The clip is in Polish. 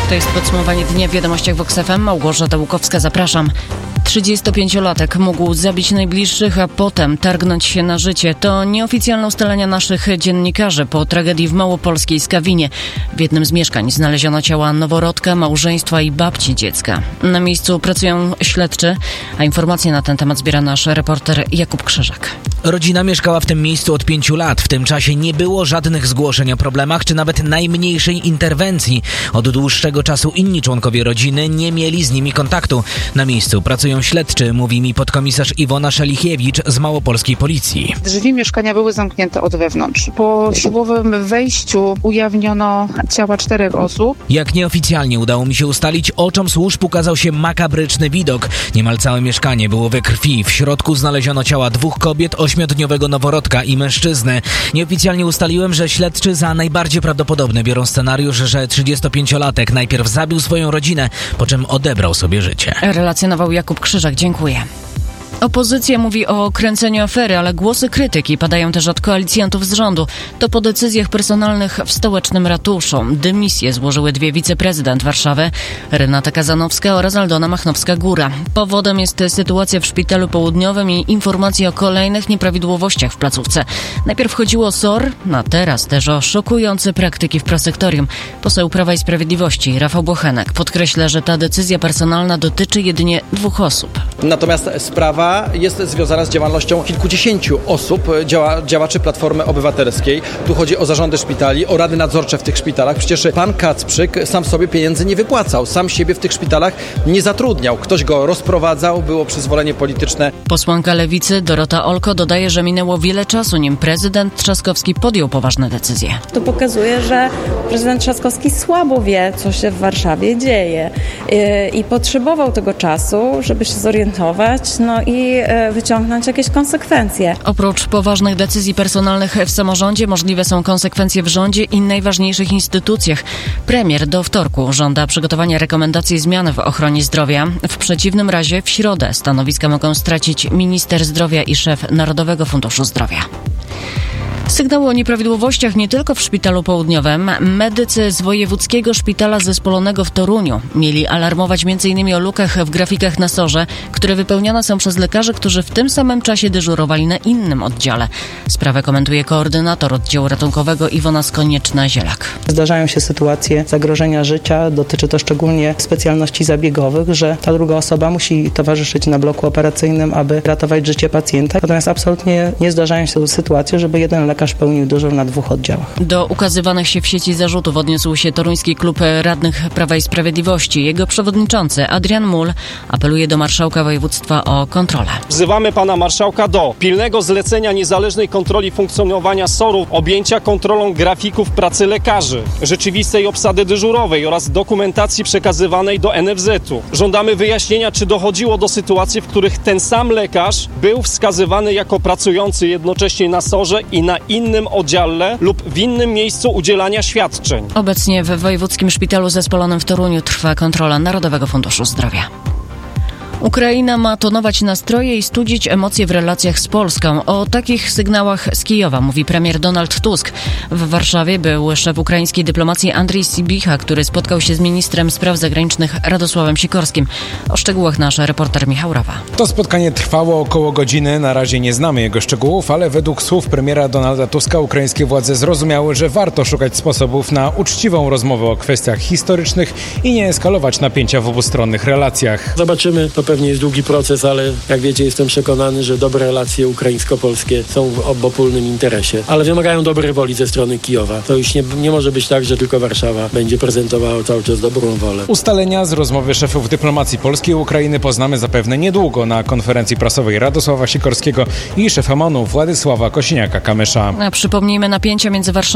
To jest podsumowanie dnia w Wiadomościach Vox FM. Małgorzata Łukowska, zapraszam. 35-latek mógł zabić najbliższych, a potem targnąć się na życie. To nieoficjalne ustalenia naszych dziennikarzy po tragedii w małopolskiej Skawinie. W jednym z mieszkań znaleziono ciała noworodka, małżeństwa i babci dziecka. Na miejscu pracują śledczy, a informacje na ten temat zbiera nasz reporter Jakub Krzyżak. Rodzina mieszkała w tym miejscu od 5 lat. W tym czasie nie było żadnych zgłoszeń o problemach, czy nawet najmniejszej interwencji. Od dłuższego czasu inni członkowie rodziny nie mieli z nimi kontaktu. Na miejscu pracują śledczy, mówi mi podkomisarz Iwona Szelichiewicz z małopolskiej policji. Drzwi mieszkania były zamknięte od wewnątrz. Po siłowym wejściu ujawniono ciała 4 osób. Jak nieoficjalnie udało mi się ustalić, oczom służb ukazał się makabryczny widok. Niemal całe mieszkanie było we krwi. W środku znaleziono ciała 2 kobiet, 8-dniowego noworodka i mężczyzny. Nieoficjalnie ustaliłem, że śledczy za najbardziej prawdopodobny biorą scenariusz, że 35-latek najpierw zabił swoją rodzinę, po czym odebrał sobie życie. Relacjonował Jakub Krzyżak, dziękuję. Opozycja mówi o kręceniu afery, ale głosy krytyki padają też od koalicjantów z rządu. To po decyzjach personalnych w stołecznym ratuszu. Dymisję złożyły 2 wiceprezydent Warszawy, Renata Kazanowska oraz Aldona Machnowska-Góra. Powodem jest sytuacja w Szpitalu Południowym i informacje o kolejnych nieprawidłowościach w placówce. Najpierw chodziło o SOR, a teraz też o szokujące praktyki w prosektorium. Poseł Prawa i Sprawiedliwości Rafał Bochenek podkreśla, że ta decyzja personalna dotyczy jedynie 2 osób. Natomiast sprawa jest związana z działalnością kilkudziesięciu osób, działaczy Platformy Obywatelskiej. Tu chodzi o zarządy szpitali, o rady nadzorcze w tych szpitalach. Przecież pan Kacprzyk sam sobie pieniędzy nie wypłacał, sam siebie w tych szpitalach nie zatrudniał. Ktoś go rozprowadzał, było przyzwolenie polityczne. Posłanka Lewicy Dorota Olko dodaje, że minęło wiele czasu, nim prezydent Trzaskowski podjął poważne decyzje. To pokazuje, że prezydent Trzaskowski słabo wie, co się w Warszawie dzieje i potrzebował tego czasu, żeby się zorientować, i wyciągnąć jakieś konsekwencje. Oprócz poważnych decyzji personalnych w samorządzie możliwe są konsekwencje w rządzie i najważniejszych instytucjach. Premier do wtorku żąda przygotowania rekomendacji zmian w ochronie zdrowia. W przeciwnym razie w środę stanowiska mogą stracić minister zdrowia i szef Narodowego Funduszu Zdrowia. Sygnały o nieprawidłowościach nie tylko w Szpitalu Południowym. Medycy z Wojewódzkiego Szpitala Zespolonego w Toruniu mieli alarmować m.in. o lukach w grafikach na SOR-ze, które wypełniane są przez lekarzy, którzy w tym samym czasie dyżurowali na innym oddziale. Sprawę komentuje koordynator oddziału ratunkowego Iwona Skonieczna-Zielak. Zdarzają się sytuacje zagrożenia życia, dotyczy to szczególnie specjalności zabiegowych, że ta druga osoba musi towarzyszyć na bloku operacyjnym, aby ratować życie pacjenta. Natomiast absolutnie nie zdarzają się sytuacje, żeby jeden lekarz pełnił dyżur na 2 oddziałach. Do ukazywanych się w sieci zarzutów odniósł się Toruński Klub Radnych Prawa i Sprawiedliwości. Jego przewodniczący Adrian Mul apeluje do marszałka województwa o kontrolę. Wzywamy pana marszałka do pilnego zlecenia niezależnej kontroli funkcjonowania SOR-ów, objęcia kontrolą grafików pracy lekarzy, rzeczywistej obsady dyżurowej oraz dokumentacji przekazywanej do NFZ-u. Żądamy wyjaśnienia, czy dochodziło do sytuacji, w których ten sam lekarz był wskazywany jako pracujący jednocześnie na SOR-ze i na innym oddziale lub w innym miejscu udzielania świadczeń. Obecnie w Wojewódzkim Szpitalu Zespolonym w Toruniu trwa kontrola Narodowego Funduszu Zdrowia. Ukraina ma tonować nastroje i studzić emocje w relacjach z Polską. O takich sygnałach z Kijowa mówi premier Donald Tusk. W Warszawie był szef ukraińskiej dyplomacji Andrii Sybicha, który spotkał się z ministrem spraw zagranicznych Radosławem Sikorskim. O szczegółach nasz reporter Michał Rawa. To spotkanie trwało około godziny. Na razie nie znamy jego szczegółów, ale według słów premiera Donalda Tuska ukraińskie władze zrozumiały, że warto szukać sposobów na uczciwą rozmowę o kwestiach historycznych i nie eskalować napięcia w obustronnych relacjach. Zobaczymy. To pewnie jest długi proces, ale jak wiecie, jestem przekonany, że dobre relacje ukraińsko-polskie są w obopólnym interesie, ale wymagają dobrej woli ze strony Kijowa. To już nie może być tak, że tylko Warszawa będzie prezentowała cały czas dobrą wolę. Ustalenia z rozmowy szefów dyplomacji Polski i Ukrainy poznamy zapewne niedługo na konferencji prasowej Radosława Sikorskiego i szefa MON-u Władysława Kosiniaka-Kamysza. Przypomnijmy, napięcia między Warszawą